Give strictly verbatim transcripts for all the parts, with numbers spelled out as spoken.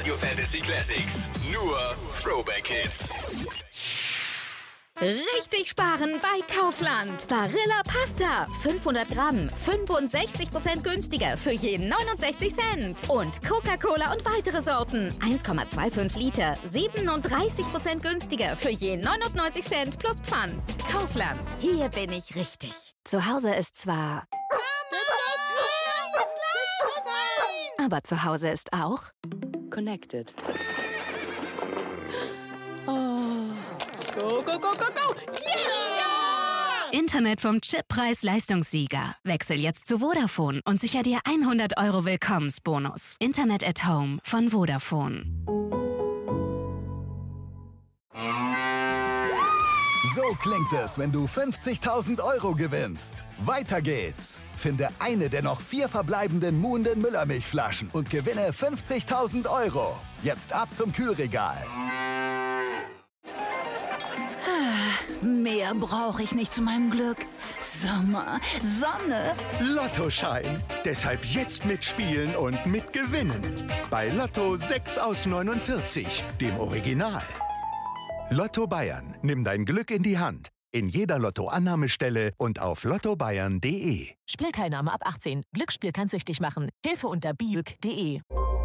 Radio Fantasy Classics. Nur Throwback Hits. Richtig sparen bei Kaufland. Barilla Pasta. fünfhundert Gramm. fünfundsechzig Prozent günstiger für jeden neunundsechzig Cent. Und Coca-Cola und weitere Sorten. eins Komma fünfundzwanzig Liter. siebenunddreißig Prozent günstiger für jeden neunundneunzig Cent plus Pfand. Kaufland. Hier bin ich richtig. Zu Hause ist zwar... Aber zu Hause ist auch... Connected. Oh. Go, go, go, go, go! Yeah! Internet vom Chippreis-Leistungssieger. Wechsel jetzt zu Vodafone und sicher dir hundert Euro Willkommensbonus. Internet at Home von Vodafone. So klingt es, wenn du fünfzigtausend Euro gewinnst. Weiter geht's. Finde eine der noch vier verbleibenden Muhnden Müllermilchflaschen und gewinne fünfzigtausend Euro. Jetzt ab zum Kühlregal. Mehr brauche ich nicht zu meinem Glück. Sommer, Sonne. Lottoschein. Deshalb jetzt mitspielen und mitgewinnen. Bei Lotto sechs aus neunundvierzig, dem Original. Lotto Bayern. Nimm dein Glück in die Hand. In jeder Lottoannahmestelle und auf lotto bayern punkt de. Spielteilnahme ab achtzehn. Glücksspiel kann süchtig machen. Hilfe unter biuk punkt de.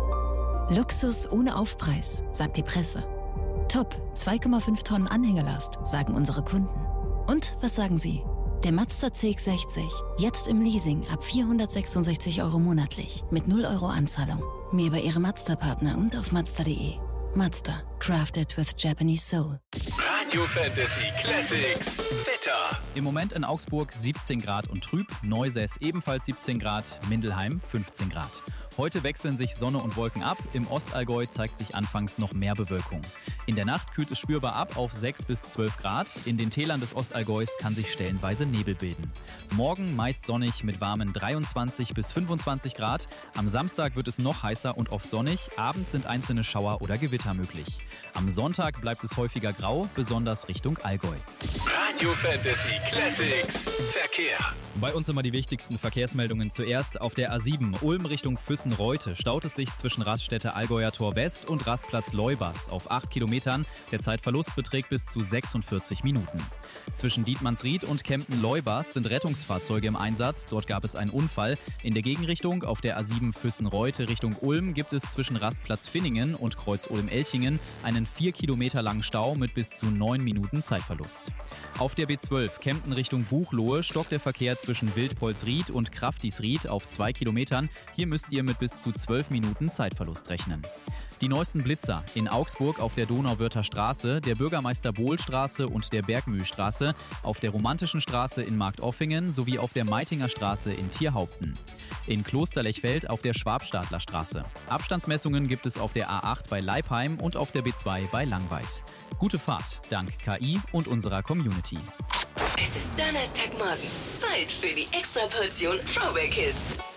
Luxus ohne Aufpreis, sagt die Presse. Top, zwei Komma fünf Tonnen Anhängerlast, sagen unsere Kunden. Und was sagen Sie? Der Mazda C X sechzig, jetzt im Leasing ab vierhundertsechsundsechzig Euro monatlich, mit null Euro Anzahlung. Mehr bei Ihrem Mazda-Partner und auf mazda punkt de. Mazda, crafted with Japanese soul. Radio Fantasy Classics. Wetter. Im Moment in Augsburg siebzehn Grad und trüb, Neusäß ebenfalls siebzehn Grad, Mindelheim fünfzehn Grad. Heute wechseln sich Sonne und Wolken ab, im Ostallgäu zeigt sich anfangs noch mehr Bewölkung. In der Nacht kühlt es spürbar ab auf sechs bis zwölf Grad, in den Tälern des Ostallgäus kann sich stellenweise Nebel bilden. Morgen meist sonnig mit warmen dreiundzwanzig bis fünfundzwanzig Grad, am Samstag wird es noch heißer und oft sonnig, abends sind einzelne Schauer oder Gewitter möglich. Am Sonntag bleibt es häufiger grau, besonders Richtung Allgäu. Radio Fantasy Classics. Verkehr. Bei uns immer die wichtigsten Verkehrsmeldungen zuerst. Auf der A sieben Ulm Richtung Füssen-Reute staut es sich zwischen Raststätte Allgäuer Tor West und Rastplatz Leubers auf acht Kilometern. Der Zeitverlust beträgt bis zu sechsundvierzig Minuten. Zwischen Dietmannsried und Kempten-Leubers sind Rettungsfahrzeuge im Einsatz. Dort gab es einen Unfall. In der Gegenrichtung auf der A sieben Füssen-Reute Richtung Ulm gibt es zwischen Rastplatz Finningen und Kreuz Ulm-Elchingen einen vier Kilometer langen Stau mit bis zu neun Minuten Zeitverlust. Auf der B zwölf Kempten Richtung Buchloe stockt der Verkehr zwischen Wildpolsried und Kraftisried auf zwei Kilometern. Hier müsst ihr mit bis zu zwölf Minuten Zeitverlust rechnen. Die neuesten Blitzer in Augsburg auf der Donauwörther Straße, der Bürgermeister-Bohl-Straße und der Bergmühlstraße, auf der Romantischen Straße in Marktoffingen sowie auf der Meitinger Straße in Tierhaupten. In Klosterlechfeld auf der Schwabstadler Straße. Abstandsmessungen gibt es auf der A acht bei Leipheim und auf der B zwei bei Langweid. Gute Fahrt, dank K I und unserer Community. Es ist Donnerstagmorgen. Zeit für die Extraportion Throwback Hits.